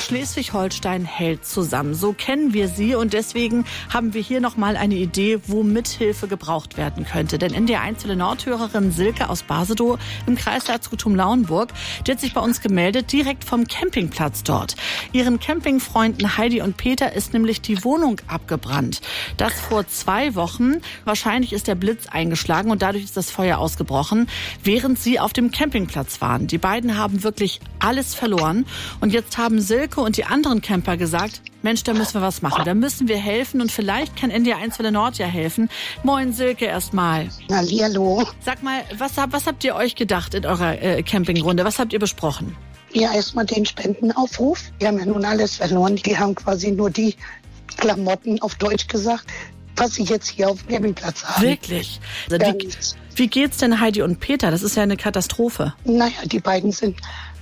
Schleswig-Holstein hält zusammen. So kennen wir sie und deswegen haben wir hier nochmal eine Idee, wo Mithilfe gebraucht werden könnte. Denn NDR1 Welle Nord-Hörerin Silke aus Basedow im Kreisherzogtum Lauenburg, die hat sich bei uns gemeldet, direkt vom Campingplatz dort. Ihren Campingfreunden Heidi und Peter ist nämlich die Wohnung abgebrannt. Das vor 2 Wochen. Wahrscheinlich ist der Blitz eingeschlagen und dadurch ist das Feuer ausgebrochen, während sie auf dem Campingplatz waren. Die beiden haben wirklich alles verloren. Und jetzt haben Silke und die anderen Camper gesagt, Mensch, da müssen wir was machen. Da müssen wir helfen und vielleicht kann NDR1 Welle Nord ja helfen. Moin Silke erstmal. Hallihallo. Sag mal, was habt ihr euch gedacht in eurer Campingrunde? Was habt ihr besprochen? Ja, erstmal den Spendenaufruf. Wir haben ja nun alles verloren. Die haben quasi nur die Klamotten, auf Deutsch gesagt, was sie jetzt hier auf dem Campingplatz haben. Wirklich? Also wie geht's denn Heidi und Peter? Das ist ja eine Katastrophe. Naja, die beiden sind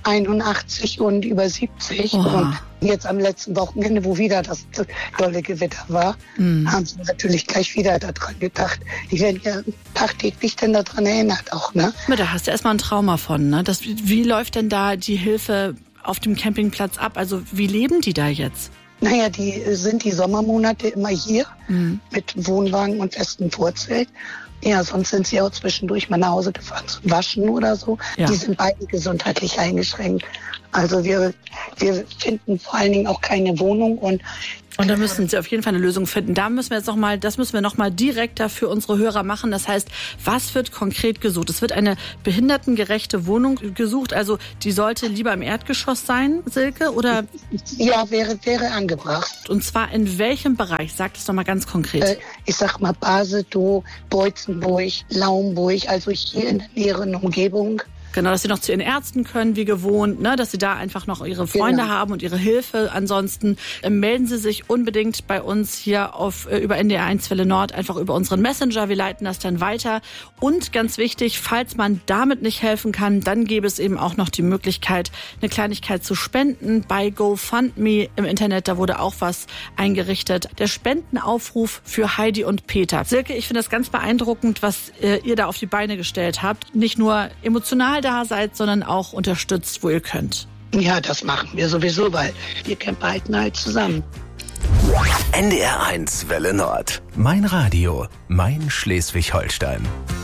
81 und über 70. Oh. Und jetzt am letzten Wochenende, wo wieder das dolle Gewitter war, haben sie natürlich gleich wieder daran gedacht. Die werden ja tagtäglich dann daran erinnert auch, ne? Da hast du erstmal ein Trauma von, ne? Wie läuft denn da die Hilfe auf dem Campingplatz ab? Also wie leben die da jetzt? Naja, die sind die Sommermonate immer hier mit Wohnwagen und festem Vorzelt. Ja, sonst sind sie auch zwischendurch mal nach Hause gefahren zum Waschen oder so. Ja. Die sind beide gesundheitlich eingeschränkt. Also wir finden vor allen Dingen auch keine Wohnung und da müssen Sie auf jeden Fall eine Lösung finden. Das müssen wir noch mal direkt für unsere Hörer machen. Das heißt, was wird konkret gesucht? Es wird eine behindertengerechte Wohnung gesucht. Also die sollte lieber im Erdgeschoss sein, Silke, oder? Ja, wäre angebracht. Und zwar in welchem Bereich? Sag es doch mal ganz konkret. Ich sag mal Basedow, Beutzenburg, Lauenburg, also hier in der näheren Umgebung. Genau, dass sie noch zu ihren Ärzten können, wie gewohnt, ne, dass sie da einfach noch ihre Freunde haben und ihre Hilfe. Ansonsten melden Sie sich unbedingt bei uns hier über NDR1 Welle Nord, einfach über unseren Messenger. Wir leiten das dann weiter. Und ganz wichtig, falls man damit nicht helfen kann, dann gäbe es eben auch noch die Möglichkeit, eine Kleinigkeit zu spenden bei GoFundMe im Internet. Da wurde auch was eingerichtet. Der Spendenaufruf für Heidi und Peter. Silke, ich finde das ganz beeindruckend, was ihr da auf die Beine gestellt habt. Nicht nur emotional da seid, sondern auch unterstützt, wo ihr könnt. Ja, das machen wir sowieso, weil wir Camper halten halt zusammen. NDR1 Welle Nord. Mein Radio, mein Schleswig-Holstein.